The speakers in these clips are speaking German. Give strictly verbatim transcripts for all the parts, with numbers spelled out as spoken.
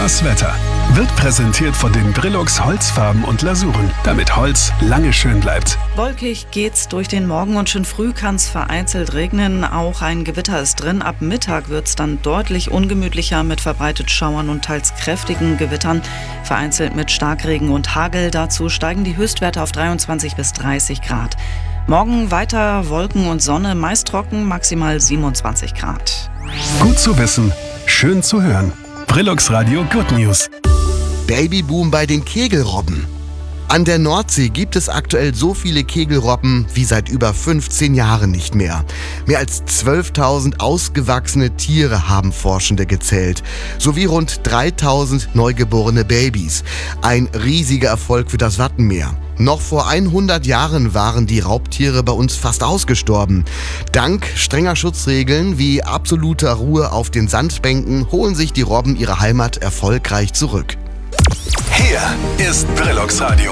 Das Wetter wird präsentiert von den Brillux Holzfarben und Lasuren, damit Holz lange schön bleibt. Wolkig geht's durch den Morgen und schon früh kann's vereinzelt regnen. Auch ein Gewitter ist drin. Ab Mittag wird's dann deutlich ungemütlicher mit verbreitet Schauern und teils kräftigen Gewittern. Vereinzelt mit Starkregen und Hagel. Dazu steigen die Höchstwerte auf dreiundzwanzig bis dreißig Grad. Morgen weiter Wolken und Sonne, meist trocken, maximal siebenundzwanzig Grad. Gut zu wissen, schön zu hören. Brillux Radio Good News. Babyboom bei den Kegelrobben. An der Nordsee gibt es aktuell so viele Kegelrobben wie seit über fünfzehn Jahren nicht mehr. Mehr als zwölftausend ausgewachsene Tiere haben Forschende gezählt, sowie rund dreitausend neugeborene Babys. Ein riesiger Erfolg für das Wattenmeer. Noch vor hundert Jahren waren die Raubtiere bei uns fast ausgestorben. Dank strenger Schutzregeln wie absoluter Ruhe auf den Sandbänken holen sich die Robben ihre Heimat erfolgreich zurück. Hier ist Brillux Radio.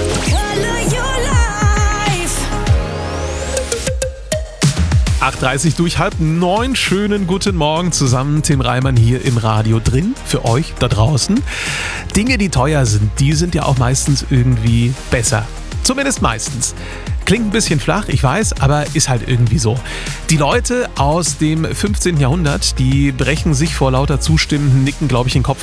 acht Uhr dreißig durch halb neun. Schönen guten Morgen zusammen. Tim Reimann hier im Radio drin. Für euch da draußen. Dinge, die teuer sind, die sind ja auch meistens irgendwie besser. Zumindest meistens. Klingt ein bisschen flach, ich weiß, aber ist halt irgendwie so. Die Leute aus dem fünfzehnten Jahrhundert, die brechen sich vor lauter zustimmenden Nicken, glaube ich, den Kopf